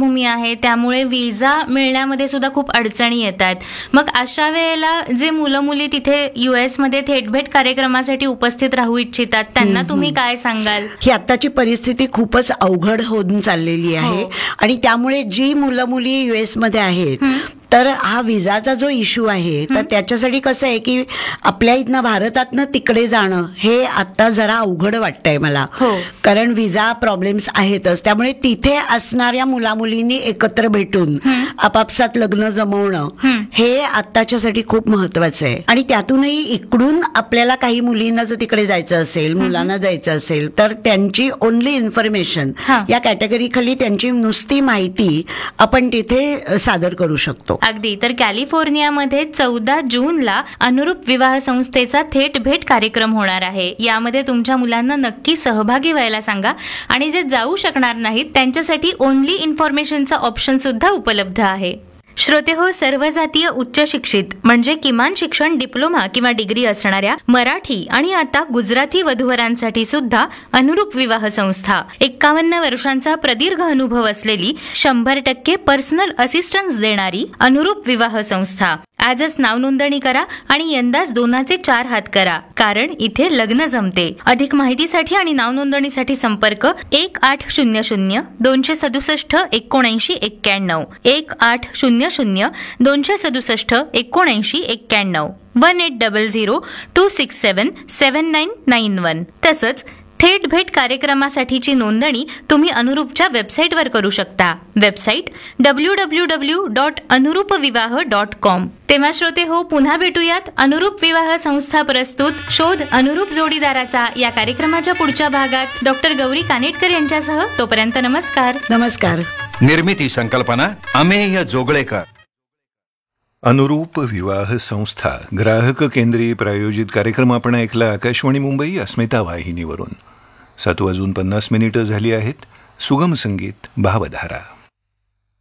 पार्श्वभूमी आहे, त्यामुळे व्हिसा मिळण्यामध्ये सुद्धा खूप अडचणी येत आहेत. मग अशा वेळेला जे मुलं मुली तिथे US मध्ये थेटभेट कार्यक्रमासाठी उपस्थित राहू इच्छितात त्यांना तुम्ही काय सांगाल? ही आत्ताची परिस्थिती खूपच अवघड होऊन चाललेली आहे आणि त्यामुळे जी मुलं मुली US मध्ये आहेत तर हा विजाचा जो इश्यू आहे तर त्याच्यासाठी कसं आहे की आपल्या इथनं भारतातनं तिकडे जाणं हे आता जरा अवघड वाटतंय मला, कारण विजा प्रॉब्लेम्स आहेतच. त्यामुळे तिथे असणाऱ्या मुलामुलींनी एकत्र भेटून आपापसात लग्न जमवणं हे आत्ताच्यासाठी खूप महत्वाचं आहे. आणि त्यातूनही इकडून आपल्याला काही मुलींना जर तिकडे जायचं असेल, मुलांना जायचं असेल तर त्यांची ओनली इन्फॉर्मेशन या कॅटेगरी खाली त्यांची नुसती माहिती आपण तिथे सादर करू शकतो. अगदी. तर कॅलिफोर्नियामध्ये 14 जूनला अनुरूप विवाह संस्थेचा थेट भेट कार्यक्रम होणार आहे. यामध्ये तुमच्या मुलांना नक्की सहभागी व्हायला सांगा आणि जे जाऊ शकणार नाहीत त्यांच्यासाठी ओनली इन्फॉर्मेशनचा ऑप्शन सुद्धा उपलब्ध आहे. श्रोते हो, सर्व जातीय उच्च शिक्षित म्हणजे किमान शिक्षण डिप्लोमा किंवा डिग्री असणाऱ्या मराठी आणि आता गुजराती वधूवरांसाठी सुद्धा अनुरूप विवाह संस्था, 51 वर्षांचा प्रदीर्घ अनुभव असलेली, 100% पर्सनल असिस्टन्स देणारी अनुरूप विवाह संस्था. आजच नाव नोंदणी करा आणि यंदाच 2चे 4 हात करा, कारण इथे लग्न जमते. अधिक माहितीसाठी आणि नाव नोंदणीसाठी संपर्क 1800-267-7991 1800-267-7991 1800-267-7991. तसंच थेट भेट कार्यक्रमासाठीची नोंदणी तुम्ही अनुरूपच्या वेबसाईटवर करू शकता. Website www.anurupvivaha.com. तेव्हा श्रोते हो, पुन्हा भेटूयात अनुरूप विवाह संस्था प्रस्तुत शोध अनुरूप जोडीदाराचा या कार्यक्रमाच्या पुढच्या भागात डॉक्टर गौरी कानेटकर यांच्यासह. तोपर्यंत नमस्कार. नमस्कार. निर्मिती संकल्पना अमेय जोगळेकर. अनुरूप विवाह संस्था ग्राहक केंद्रीय प्रायोजित कार्यक्रम आपण ऐकला आकाशवाणी मुंबई अस्मिता वाहिनीवरून. 7:50 झाली आहेत. सुगम संगीत भावधारा.